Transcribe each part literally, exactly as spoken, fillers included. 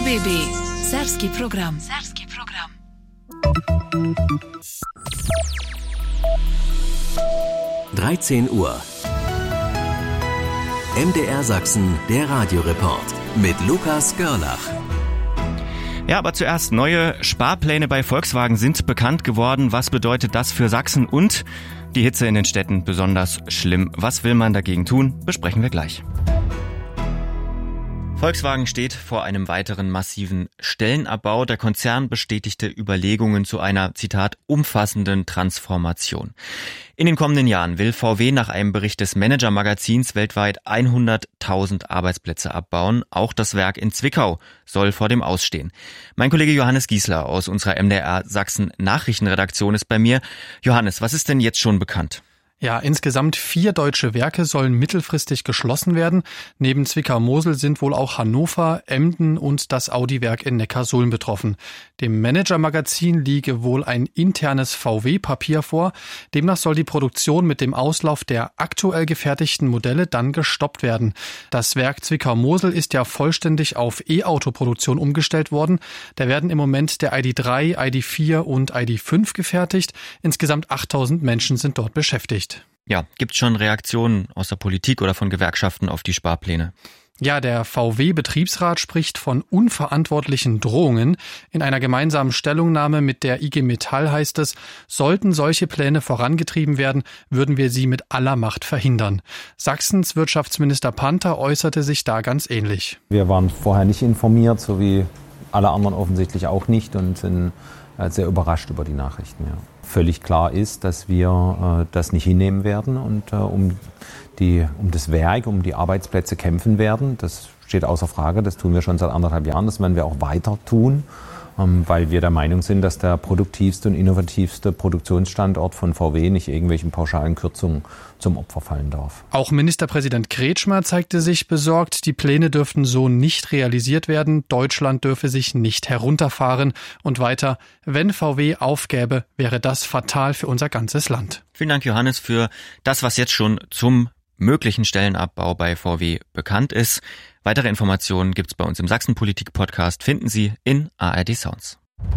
R B B, Serbski program. Serbski program. dreizehn Uhr. M D R Sachsen, der Radioreport mit Lukas Görlach. Ja, aber zuerst, neue Sparpläne bei Volkswagen sind bekannt geworden. Was bedeutet das für Sachsen und die Hitze in den Städten besonders schlimm? Was will man dagegen tun? Besprechen wir gleich. Volkswagen steht vor einem weiteren massiven Stellenabbau. Der Konzern bestätigte Überlegungen zu einer, Zitat, umfassenden Transformation. In den kommenden Jahren will V W nach einem Bericht des Manager-Magazins weltweit hunderttausend Arbeitsplätze abbauen. Auch das Werk in Zwickau soll vor dem Ausstehen. Mein Kollege Johannes Giesler aus unserer M D R Sachsen Nachrichtenredaktion ist bei mir. Johannes, was ist denn jetzt schon bekannt? Ja, insgesamt vier deutsche Werke sollen mittelfristig geschlossen werden. Neben Zwickau-Mosel sind wohl auch Hannover, Emden und das Audi-Werk in Neckarsulm betroffen. Dem Manager-Magazin liege wohl ein internes V W-Papier vor. Demnach soll die Produktion mit dem Auslauf der aktuell gefertigten Modelle dann gestoppt werden. Das Werk Zwickau-Mosel ist ja vollständig auf E-Auto-Produktion umgestellt worden. Da werden im Moment der I D drei, I D vier und I D fünf gefertigt. Insgesamt achttausend Menschen sind dort beschäftigt. Ja, gibt's schon Reaktionen aus der Politik oder von Gewerkschaften auf die Sparpläne? Ja, der V W-Betriebsrat spricht von unverantwortlichen Drohungen. In einer gemeinsamen Stellungnahme mit der I G Metall heißt es, sollten solche Pläne vorangetrieben werden, würden wir sie mit aller Macht verhindern. Sachsens Wirtschaftsminister Panther äußerte sich da ganz ähnlich. Wir waren vorher nicht informiert, so wie alle anderen offensichtlich auch nicht und sind sehr überrascht über die Nachrichten. Ja. Völlig klar ist, dass wir äh, das nicht hinnehmen werden und äh, um, die, um das Werk, um die Arbeitsplätze kämpfen werden. Das steht außer Frage, das tun wir schon seit anderthalb Jahren, das werden wir auch weiter tun, ähm, weil wir der Meinung sind, dass der produktivste und innovativste Produktionsstandort von V W nicht irgendwelchen pauschalen Kürzungen zum Opfer fallen darf. Auch Ministerpräsident Kretschmer zeigte sich besorgt, die Pläne dürften so nicht realisiert werden, Deutschland dürfe sich nicht herunterfahren und weiter, wenn V W aufgäbe, wäre das fatal für unser ganzes Land. Vielen Dank, Johannes, für das, was jetzt schon zum möglichen Stellenabbau bei V W bekannt ist. Weitere Informationen gibt's bei uns im Sachsen-Politik-Podcast, finden Sie in A R D Sounds.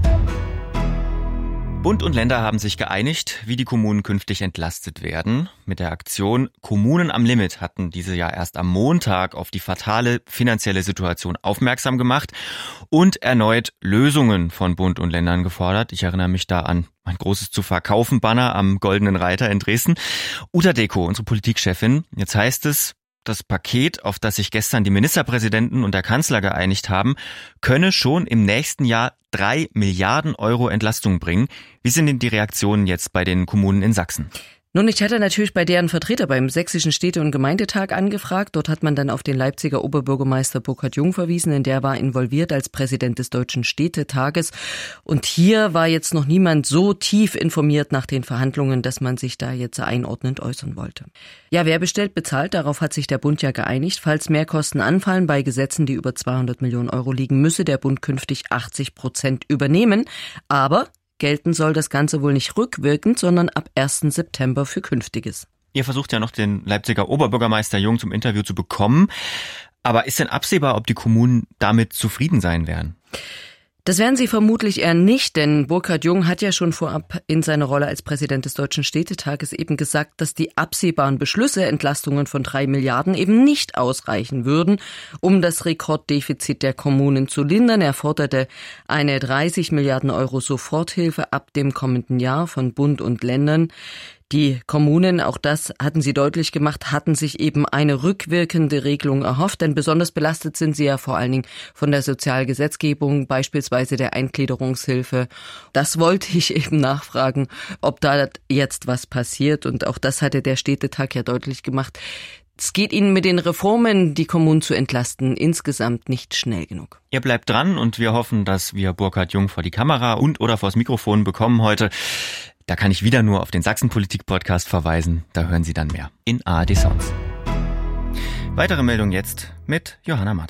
Bund und Länder haben sich geeinigt, wie die Kommunen künftig entlastet werden. Mit der Aktion Kommunen am Limit hatten diese ja erst am Montag auf die fatale finanzielle Situation aufmerksam gemacht und erneut Lösungen von Bund und Ländern gefordert. Ich erinnere mich da an mein großes Zu-Verkaufen-Banner am Goldenen Reiter in Dresden. Uta Deko, unsere Politikchefin, jetzt heißt es, das Paket, auf das sich gestern die Ministerpräsidenten und der Kanzler geeinigt haben, könne schon im nächsten Jahr drei Milliarden Euro Entlastung bringen. Wie sind denn die Reaktionen jetzt bei den Kommunen in Sachsen? Nun, ich hatte natürlich bei deren Vertreter beim Sächsischen Städte- und Gemeindetag angefragt. Dort hat man dann auf den Leipziger Oberbürgermeister Burkhard Jung verwiesen, denn der war involviert als Präsident des Deutschen Städtetages. Und hier war jetzt noch niemand so tief informiert nach den Verhandlungen, dass man sich da jetzt einordnend äußern wollte. Ja, wer bestellt, bezahlt. Darauf hat sich der Bund ja geeinigt. Falls Mehrkosten anfallen bei Gesetzen, die über zweihundert Millionen Euro liegen, müsse der Bund künftig achtzig Prozent übernehmen. Aber gelten soll das Ganze wohl nicht rückwirkend, sondern ab ersten September für Künftiges. Ihr versucht ja noch den Leipziger Oberbürgermeister Jung zum Interview zu bekommen. Aber ist denn absehbar, ob die Kommunen damit zufrieden sein werden? Das werden sie vermutlich eher nicht, denn Burkhard Jung hat ja schon vorab in seiner Rolle als Präsident des Deutschen Städtetages eben gesagt, dass die absehbaren Beschlüsse, Entlastungen von drei Milliarden, eben nicht ausreichen würden, um das Rekorddefizit der Kommunen zu lindern. Er forderte eine dreißig Milliarden Euro Soforthilfe ab dem kommenden Jahr von Bund und Ländern. Die Kommunen, auch das hatten sie deutlich gemacht, hatten sich eben eine rückwirkende Regelung erhofft, denn besonders belastet sind sie ja vor allen Dingen von der Sozialgesetzgebung, beispielsweise der Eingliederungshilfe. Das wollte ich eben nachfragen, ob da jetzt was passiert, und auch das hatte der Städtetag ja deutlich gemacht. Es geht ihnen mit den Reformen, die Kommunen zu entlasten, insgesamt nicht schnell genug. Ihr bleibt dran und wir hoffen, dass wir Burkhard Jung vor die Kamera und oder vors Mikrofon bekommen heute. Da kann ich wieder nur auf den Sachsen-Politik-Podcast verweisen. Da hören Sie dann mehr in A R D Sounds. Weitere Meldung jetzt mit Johanna Mattei.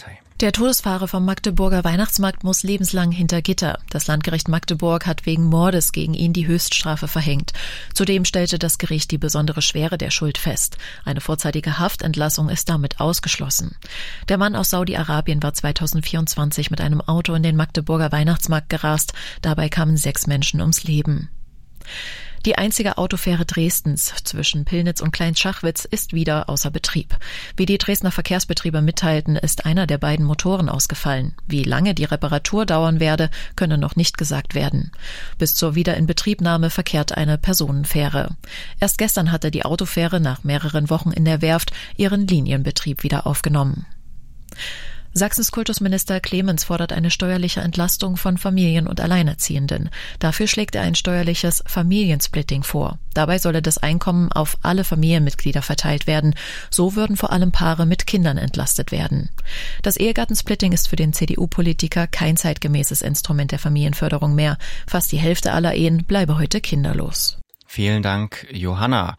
Der Todesfahrer vom Magdeburger Weihnachtsmarkt muss lebenslang hinter Gitter. Das Landgericht Magdeburg hat wegen Mordes gegen ihn die Höchststrafe verhängt. Zudem stellte das Gericht die besondere Schwere der Schuld fest. Eine vorzeitige Haftentlassung ist damit ausgeschlossen. Der Mann aus Saudi-Arabien war zweitausendvierundzwanzig mit einem Auto in den Magdeburger Weihnachtsmarkt gerast. Dabei kamen sechs Menschen ums Leben. Die einzige Autofähre Dresdens zwischen Pillnitz und Kleinschachwitz ist wieder außer Betrieb. Wie die Dresdner Verkehrsbetriebe mitteilten, ist einer der beiden Motoren ausgefallen. Wie lange die Reparatur dauern werde, könne noch nicht gesagt werden. Bis zur Wiederinbetriebnahme verkehrt eine Personenfähre. Erst gestern hatte die Autofähre nach mehreren Wochen in der Werft ihren Linienbetrieb wieder aufgenommen. Sachsens Kultusminister Clemens fordert eine steuerliche Entlastung von Familien und Alleinerziehenden. Dafür schlägt er ein steuerliches Familiensplitting vor. Dabei solle das Einkommen auf alle Familienmitglieder verteilt werden. So würden vor allem Paare mit Kindern entlastet werden. Das Ehegattensplitting ist für den C D U-Politiker kein zeitgemäßes Instrument der Familienförderung mehr. Fast die Hälfte aller Ehen bleibe heute kinderlos. Vielen Dank, Johanna.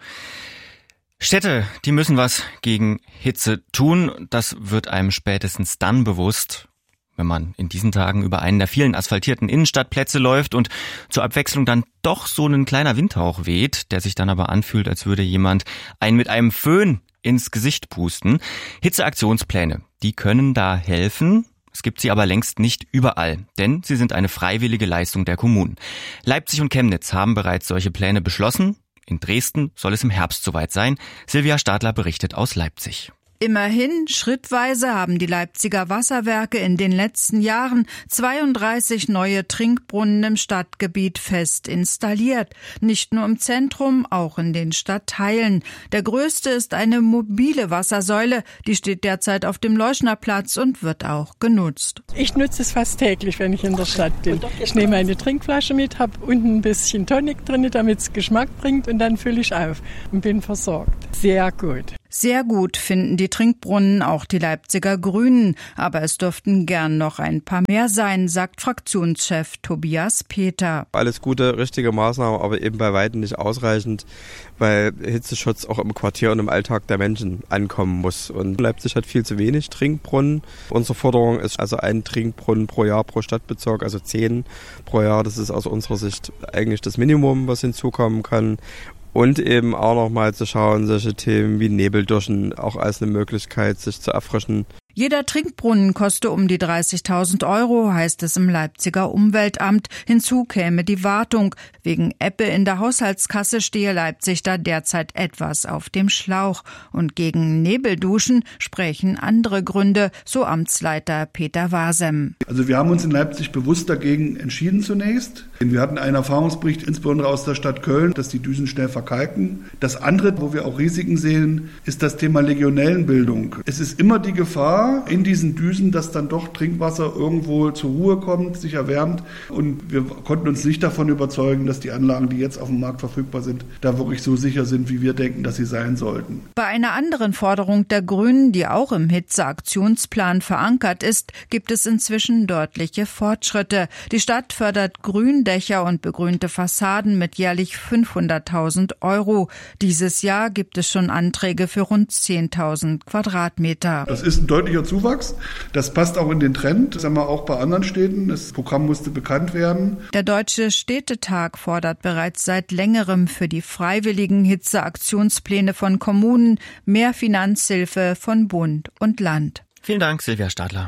Städte, die müssen was gegen Hitze tun. Das wird einem spätestens dann bewusst, wenn man in diesen Tagen über einen der vielen asphaltierten Innenstadtplätze läuft und zur Abwechslung dann doch so ein kleiner Windhauch weht, der sich dann aber anfühlt, als würde jemand einen mit einem Föhn ins Gesicht pusten. Hitzeaktionspläne, die können da helfen. Es gibt sie aber längst nicht überall, denn sie sind eine freiwillige Leistung der Kommunen. Leipzig und Chemnitz haben bereits solche Pläne beschlossen. In Dresden soll es im Herbst soweit sein. Silvia Stadler berichtet aus Leipzig. Immerhin, schrittweise haben die Leipziger Wasserwerke in den letzten Jahren zweiunddreißig neue Trinkbrunnen im Stadtgebiet fest installiert. Nicht nur im Zentrum, auch in den Stadtteilen. Der größte ist eine mobile Wassersäule. Die steht derzeit auf dem Leuschnerplatz und wird auch genutzt. Ich nutze es fast täglich, wenn ich in der Stadt bin. Ich nehme eine Trinkflasche mit, habe unten ein bisschen Tonic drin, damit es Geschmack bringt, und dann fülle ich auf und bin versorgt. Sehr gut. Sehr gut finden die Trinkbrunnen auch die Leipziger Grünen. Aber es dürften gern noch ein paar mehr sein, sagt Fraktionschef Tobias Peter. Alles gute, richtige Maßnahmen, aber eben bei weitem nicht ausreichend, weil Hitzeschutz auch im Quartier und im Alltag der Menschen ankommen muss. Und Leipzig hat viel zu wenig Trinkbrunnen. Unsere Forderung ist also ein Trinkbrunnen pro Jahr pro Stadtbezirk, also zehn pro Jahr. Das ist aus unserer Sicht eigentlich das Minimum, was hinzukommen kann. Und eben auch noch mal zu schauen, solche Themen wie Nebelduschen auch als eine Möglichkeit, sich zu erfrischen. Jeder Trinkbrunnen koste um die dreißigtausend Euro, heißt es im Leipziger Umweltamt. Hinzu käme die Wartung. Wegen Ebbe in der Haushaltskasse stehe Leipzig da derzeit etwas auf dem Schlauch. Und gegen Nebelduschen sprechen andere Gründe, so Amtsleiter Peter Wasem. Also wir haben uns in Leipzig bewusst dagegen entschieden zunächst. Wir hatten einen Erfahrungsbericht, insbesondere aus der Stadt Köln, dass die Düsen schnell verkalken. Das andere, wo wir auch Risiken sehen, ist das Thema Legionellenbildung. Es ist immer die Gefahr in diesen Düsen, dass dann doch Trinkwasser irgendwo zur Ruhe kommt, sich erwärmt. Und wir konnten uns nicht davon überzeugen, dass die Anlagen, die jetzt auf dem Markt verfügbar sind, da wirklich so sicher sind, wie wir denken, dass sie sein sollten. Bei einer anderen Forderung der Grünen, die auch im Hitzeaktionsplan verankert ist, gibt es inzwischen deutliche Fortschritte. Die Stadt fördert Gründächer und begrünte Fassaden mit jährlich fünfhunderttausend Euro. Dieses Jahr gibt es schon Anträge für rund zehntausend Quadratmeter. Das ist ein deutlicher Zuwachs. Das passt auch in den Trend. Das haben wir auch bei anderen Städten. Das Programm musste bekannt werden. Der Deutsche Städtetag fordert bereits seit längerem für die freiwilligen Hitzeaktionspläne von Kommunen mehr Finanzhilfe von Bund und Land. Vielen Dank, Silvia Stadler.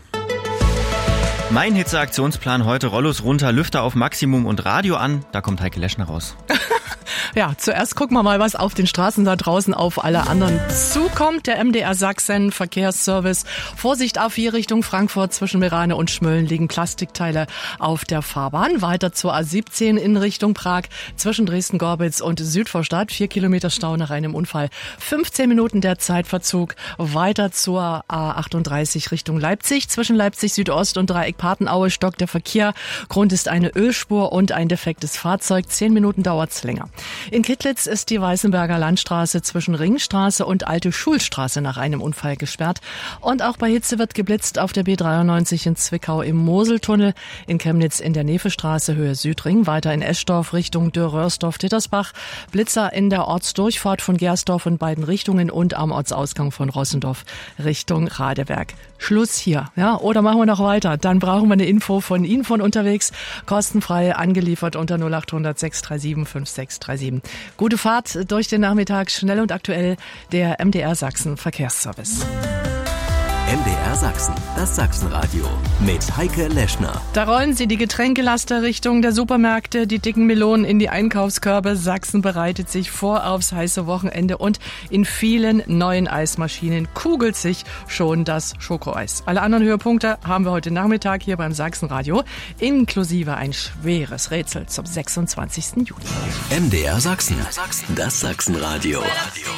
Mein Hitzeaktionsplan heute: Rollos runter, Lüfter auf Maximum und Radio an. Da kommt Heike Leschner raus. Ja, zuerst gucken wir mal, was auf den Straßen da draußen auf alle anderen zukommt. Der M D R Sachsen Verkehrsservice. Vorsicht auf hier Richtung Frankfurt. Zwischen Merane und Schmölln liegen Plastikteile auf der Fahrbahn. Weiter zur A siebzehn in Richtung Prag. Zwischen Dresden-Gorbitz und Südvorstadt. Vier Kilometer Stau nach einem Unfall. fünfzehn Minuten der Zeitverzug. Weiter zur A achtunddreißig Richtung Leipzig. Zwischen Leipzig Südost und Dreieck Patenaue stockt der Verkehr. Grund ist eine Ölspur und ein defektes Fahrzeug. Zehn Minuten dauert's länger. In Kittlitz ist die Weißenberger Landstraße zwischen Ringstraße und Alte Schulstraße nach einem Unfall gesperrt. Und auch bei Hitze wird geblitzt auf der B dreiundneunzig in Zwickau im Moseltunnel, in Chemnitz in der Nefestraße Höhe Südring, weiter in Eschdorf Richtung Dürr-Röhrsdorf-Dittersbach, Blitzer in der Ortsdurchfahrt von Gersdorf in beiden Richtungen und am Ortsausgang von Rossendorf Richtung Radeberg. Schluss hier, ja? Oder machen wir noch weiter? Dann brauchen wir eine Info von Ihnen von unterwegs, kostenfrei angeliefert unter null acht hundert sechs drei sieben fünf sechs drei sieben. Gute Fahrt durch den Nachmittag, schnell und aktuell, der M D R Sachsen Verkehrsservice. M D R Sachsen, das Sachsenradio mit Heike Leschner. Da rollen sie die Getränkelaster Richtung der Supermärkte, die dicken Melonen in die Einkaufskörbe. Sachsen bereitet sich vor aufs heiße Wochenende und in vielen neuen Eismaschinen kugelt sich schon das Schokoeis. Alle anderen Höhepunkte haben wir heute Nachmittag hier beim Sachsenradio, inklusive ein schweres Rätsel zum sechsundzwanzigsten Juli. M D R Sachsen, das Sachsenradio.